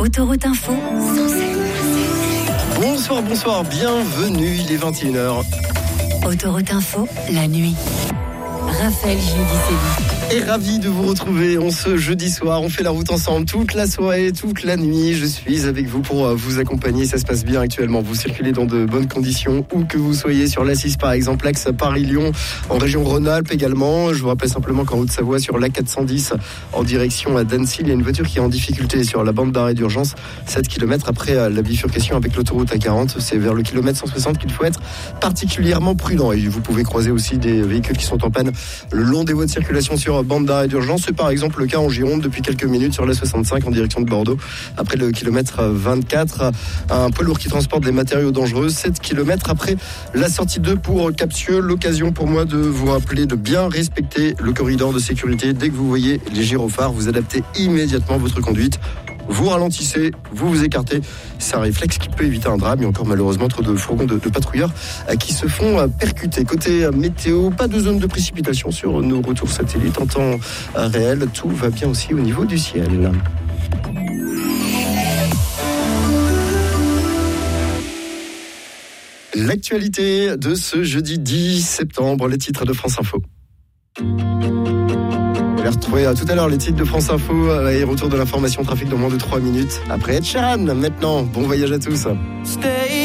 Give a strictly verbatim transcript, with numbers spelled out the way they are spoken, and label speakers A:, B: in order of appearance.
A: Autoroute Info,
B: Bonsoir, bonsoir, bienvenue, il est vingt et une heures.
A: Autoroute Info, la nuit. Raphaël Giudicelli.
B: Et ravi de vous retrouver en ce jeudi soir. On fait la route ensemble toute la soirée, toute la nuit. Je suis avec vous pour vous accompagner. Ça se passe bien actuellement. Vous circulez dans de bonnes conditions, où que vous soyez sur l'A six par exemple, l'axe Paris-Lyon, en région Rhône-Alpes également. Je vous rappelle simplement qu'en Haute-Savoie, sur l'A quatre cent dix, en direction à d'Annecy, il y a une voiture qui est en difficulté sur la bande d'arrêt d'urgence, sept kilomètres après la bifurcation avec l'autoroute A quarante. C'est vers le kilomètre cent soixante qu'il faut être particulièrement prudent. Et vous pouvez croiser aussi des véhicules qui sont en panne le long des voies de circulation sur bande d'arrêt d'urgence. C'est par exemple le cas en Gironde depuis quelques minutes sur la soixante-cinq en direction de Bordeaux. Après le kilomètre vingt-quatre, un poids lourd qui transporte des matériaux dangereux. sept kilomètres après la sortie deux pour Captieux. L'occasion pour moi de vous rappeler de bien respecter le corridor de sécurité. Dès que vous voyez les gyrophares, vous adaptez immédiatement votre conduite. Vous ralentissez, vous vous écartez. C'est un réflexe qui peut éviter un drame. Il y a encore malheureusement trop de fourgons de, de patrouilleurs qui se font percuter. Côté météo, pas de zone de précipitation sur nos retours satellites en temps réel. Tout va bien aussi au niveau du ciel. L'actualité de ce jeudi dix septembre, les titres de France Info. Vous allez retrouver tout à l'heure les titres de France Info et retour de l'information trafic dans moins de trois minutes. Après Ed Sheeran, maintenant, bon voyage à tous. Stay